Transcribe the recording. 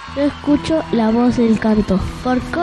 Yo escucho la voz del canto. ¿Por qué?